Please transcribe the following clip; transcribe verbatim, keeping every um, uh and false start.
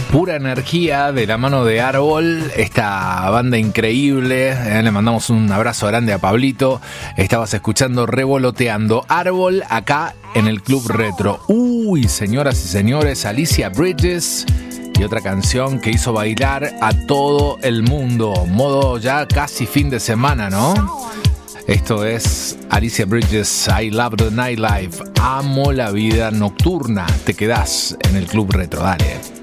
Pura energía de la mano de Árbol, esta banda increíble. Eh, le mandamos un abrazo grande a Pablito. Estabas escuchando Revoloteando Árbol acá en el Club Retro. Uy, señoras y señores, Alicia Bridges y otra canción que hizo bailar a todo el mundo. Modo ya casi fin de semana, ¿no? Esto es Alicia Bridges, I Love the Nightlife. Amo la vida nocturna. Te quedás en el Club Retro, dale.